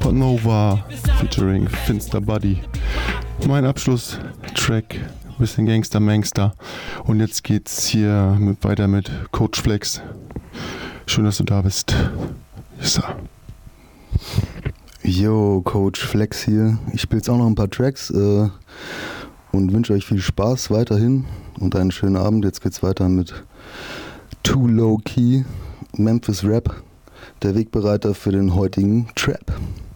Supernova featuring Finster Buddy. Mein Abschlusstrack, bisschen Gangster-Mangster. Und jetzt geht's hier weiter mit Coach Flex. Schön, dass du da bist. So. Yo, Coach Flex hier. Ich spiele jetzt auch noch ein paar Tracks und wünsche euch viel Spaß weiterhin und einen schönen Abend. Jetzt geht's weiter mit Too Low Key, Memphis Rap, der Wegbereiter für den heutigen Trap.